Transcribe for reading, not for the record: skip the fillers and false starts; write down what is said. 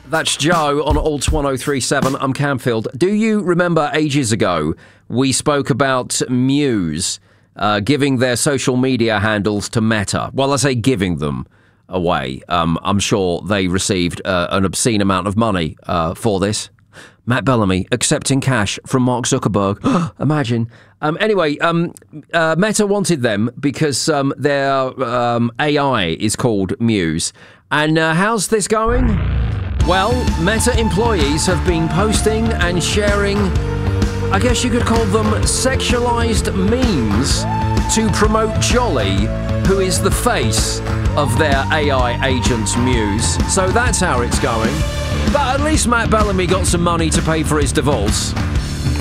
That's Joe on Alt 1037. I'm Camfield. Do you remember ages ago we spoke about Muse giving their social media handles to Meta? Well, I say giving them away. I'm sure they received an obscene amount of money for this. Matt Bellamy accepting cash from Mark Zuckerberg. Imagine. Anyway, Meta wanted them because their AI is called Muse. And how's this going? Well, Meta employees have been posting and sharing, I guess you could call them sexualized memes to promote Jolly, who is the face of their AI agent Muse. So that's how it's going. But at least Matt Bellamy got some money to pay for his divorce.